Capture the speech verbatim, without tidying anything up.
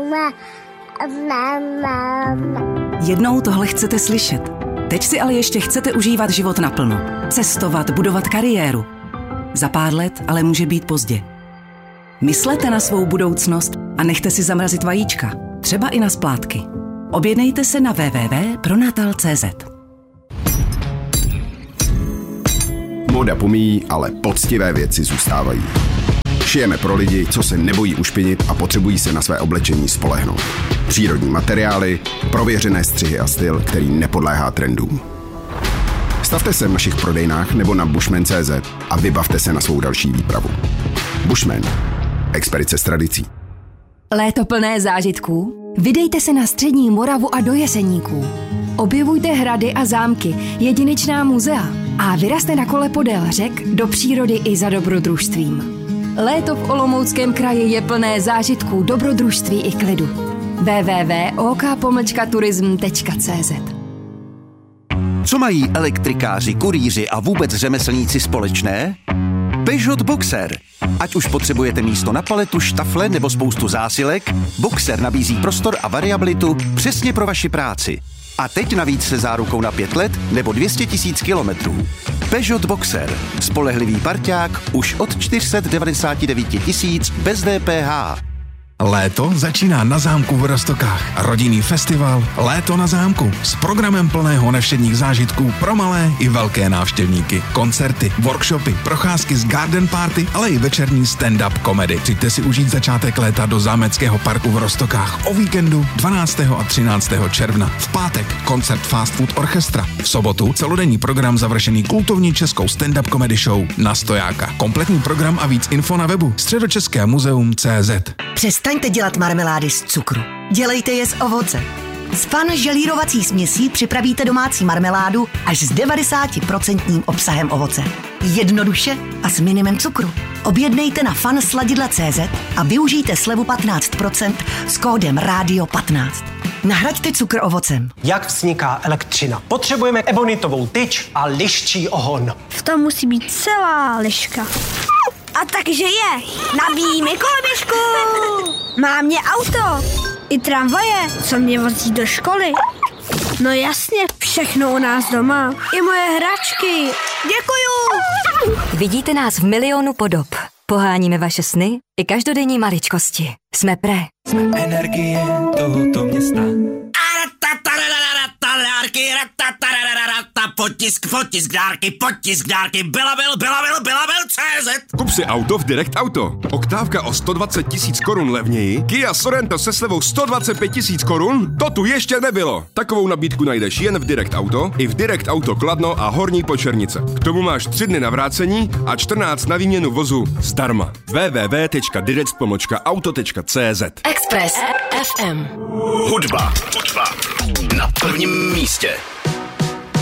Jednou tohle chcete slyšet. Teď si ale ještě chcete užívat život naplno. Cestovat, budovat kariéru. Za pár let ale může být pozdě. Myslete na svou budoucnost a nechte si zamrazit vajíčka. Třeba i na splátky. Objednejte se na w w w tečka pronatal tečka c z. Móda pomíjí, ale poctivé věci zůstávají. Šijeme pro lidi, co se nebojí ušpinit a potřebují se na své oblečení spolehnout. Přírodní materiály, prověřené střihy a styl, který nepodléhá trendům. Stavte se v našich prodejnách nebo na bushman tečka c z a vybavte se na svou další výpravu. Bushman. Expedice s tradicí. Léto plné zážitků? Vydejte se na střední Moravu a do Jeseníků. Objevujte hrady a zámky, jedinečná muzea a vyrazte na kole podél řek do přírody i za dobrodružstvím. Léto v Olomouckém kraji je plné zážitků, dobrodružství i klidu. w w w tečka o k pomlčka turism tečka c z. Co mají elektrikáři, kurýři a vůbec řemeslníci společné? Peugeot Boxer. Ať už potřebujete místo na paletu, štafle nebo spoustu zásilek, Boxer nabízí prostor a variabilitu přesně pro vaši práci. A teď navíc se zárukou na pět let nebo dvě stě tisíc kilometrů. Peugeot Boxer. Spolehlivý parťák už od čtyři sta devadesát devět tisíc bez D P H. Léto začíná na zámku v Roztokách. Rodinný festival Léto na zámku s programem plného nevšedních zážitků pro malé i velké návštěvníky. Koncerty, workshopy, procházky z garden party, ale i večerní stand-up komedy. Přijďte si užít začátek léta do zámeckého parku v Roztokách o víkendu dvanáctého a třináctého června. V pátek koncert Fast Food Orchestra. V sobotu celodenní program završený kultovní českou stand-up comedy show Na stojáka. Kompletní program a víc info na webu středočeské muzeum tečka cé zet. Přestaňte dělat marmelády z cukru. Dělejte je z ovoce. Z Fun želírovací směsí připravíte domácí marmeládu až s devadesát procent obsahem ovoce. Jednoduše a s minimem cukru. Objednejte na fun sladidla tečka cé zet a využijte slevu patnáct procent s kódem rádio patnáct. Nahraďte cukr ovocem. Jak vzniká elektřina? Potřebujeme ebonitovou tyč a liščí ohon. V tom musí být celá liška. A takže je. Nabíjíme koloběžku. Mám mě auto. I tramvaje, co mě vozí do školy. No jasně, všechno u nás doma. I moje hračky. Děkuju. Vidíte nás v milionu podob. Poháníme vaše sny i každodenní maličkosti. Jsme Pré. Jsme energie tohoto města. Potisk, potisk dárky, potisk dárky, Belabil, Belabil, Belabil tečka cé zet. Kup si auto v Direct Auto. Oktávka o sto dvacet tisíc korun levněji, Kia Sorento se slevou sto dvacet pět tisíc korun? To tu ještě nebylo. Takovou nabídku najdeš jen v Direct Auto, i v Direct Auto Kladno a Horní Počernice. K tomu máš tři dny na vrácení a čtrnáct na výměnu vozu zdarma. w w w tečka direct pomlčka auto tečka cé zet. Express F M. Hudba, hudba na prvním místě.